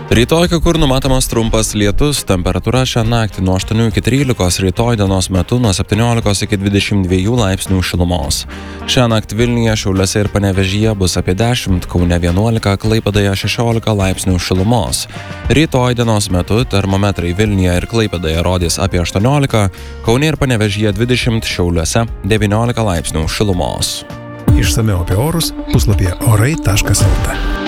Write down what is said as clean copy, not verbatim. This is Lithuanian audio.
Rytoj kai kur numatomas trumpas lietus, temperatūra šią naktį nuo 8 iki 13, rytoj dienos metu nuo 17 iki 22 laipsnių šilumos. Šią naktį Vilniuje, Šiauliuose ir Panevėžyje bus apie 10, Kaune 11, Klaipėdoje 16 laipsnių šilumos. Rytoj dienos metu termometrai Vilniuje ir Klaipėdoje rodys apie 18, Kaune ir Panevėžyje 20, Šiauliuose 19 laipsnių šilumos. Išsamiau apie orus puslapyje orai.lt.